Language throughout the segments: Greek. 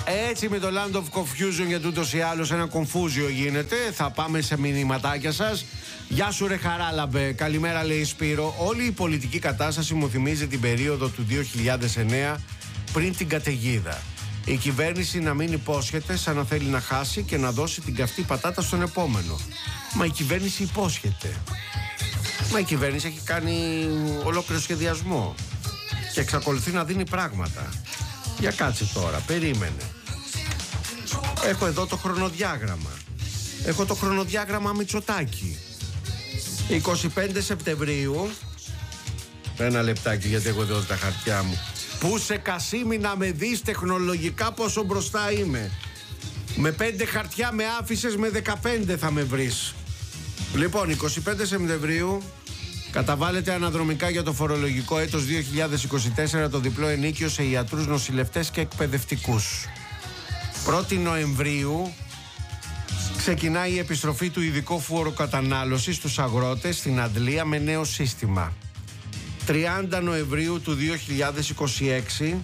Έτσι με το Land of Confusion, γιατί ούτως ή άλλως ένα κομφούζιο γίνεται. Θα πάμε σε μηνυματάκια σας. Γεια σου ρε Χαράλαμπε, καλημέρα λέει Σπύρο. Όλη η πολιτική κατάσταση μου θυμίζει την περίοδο του 2009 πριν την καταιγίδα. Η κυβέρνηση να μην υπόσχεται σαν να θέλει να χάσει και να δώσει την καυτή πατάτα στον επόμενο. Μα η κυβέρνηση υπόσχεται. Μα η κυβέρνηση έχει κάνει ολόκληρο σχεδιασμό και εξακολουθεί να δίνει πράγματα. Για κάτσε τώρα, περίμενε. Έχω εδώ το χρονοδιάγραμμα. Έχω το χρονοδιάγραμμα Μητσοτάκη. 25 Σεπτεμβρίου. Ένα λεπτάκι γιατί έχω εδώ τα χαρτιά μου. Πού σε Κασίμι να με δεις τεχνολογικά πόσο μπροστά είμαι. Με 5 χαρτιά με άφησες, με 15 θα με βρεις. Λοιπόν, 25 Σεπτεμβρίου καταβάλλεται αναδρομικά για το φορολογικό έτος 2024 το διπλό ενίκιο σε ιατρούς, νοσηλευτές και εκπαιδευτικούς. 1η Νοεμβρίου ξεκινάει η επιστροφή του ειδικού φόρου κατανάλωσης στους αγρότες στην αντλία με νέο σύστημα. 30 Νοεμβρίου του 2026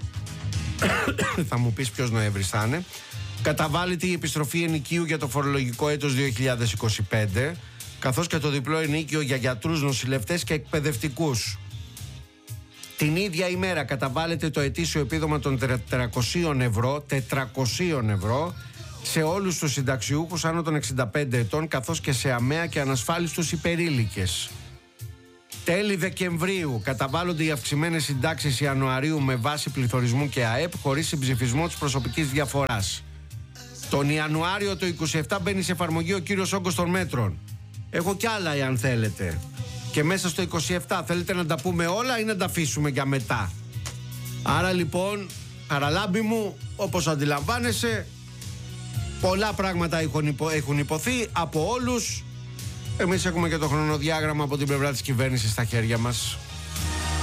θα μου πεις ποιος Νοέμβρης θα είναι, καταβάλλεται η επιστροφή ενοικίου για το φορολογικό έτος 2025, καθώς και το διπλό ενίκιο για γιατρούς, νοσηλευτές και εκπαιδευτικούς. Την ίδια ημέρα καταβάλλεται το ετήσιο επίδομα των 400 ευρώ σε όλους τους συνταξιούχους άνω των 65 ετών, καθώς και σε αμαία και ανασφάλιστους υπερήλικες. Τέλη Δεκεμβρίου καταβάλλονται οι αυξημένες συντάξεις Ιανουαρίου με βάση πληθωρισμού και ΑΕΠ χωρίς συμψηφισμό της προσωπικής διαφοράς. Τον Ιανουάριο το 27 μπαίνει σε εφαρμογή ο κύριος όγκος των μέτρων. Έχω κι άλλα εάν θέλετε. Και μέσα στο 27 θέλετε να τα πούμε όλα ή να τα αφήσουμε για μετά. Άρα λοιπόν, Χαραλάμπη μου, όπως αντιλαμβάνεσαι, πολλά πράγματα έχουν υποθεί από όλους. Εμείς έχουμε και το χρονοδιάγραμμα από την πλευρά της κυβέρνησης στα χέρια μας.